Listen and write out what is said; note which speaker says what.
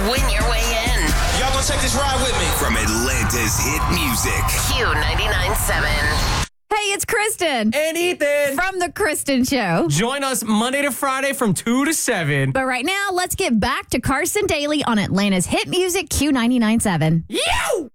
Speaker 1: Win your way in.
Speaker 2: Y'all gonna take this ride with me?
Speaker 3: From Atlanta's hit music.
Speaker 1: Q99.7.
Speaker 4: Hey, it's Kristen.
Speaker 5: And Ethan.
Speaker 4: From The Kristen Show.
Speaker 5: Join us Monday to Friday from 2 to 7.
Speaker 4: But right now, let's get back to Carson Daly on Atlanta's hit music Q99.7.
Speaker 5: You!